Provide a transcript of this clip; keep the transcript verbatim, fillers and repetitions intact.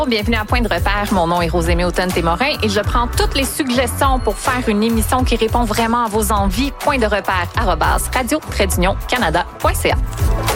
Bienvenue à Point de repère. Mon nom est Rosémie Automne-Témorin et je prends toutes les suggestions pour faire une émission qui répond vraiment à vos envies. Point de repère arobase radio trait d'union canada point c a.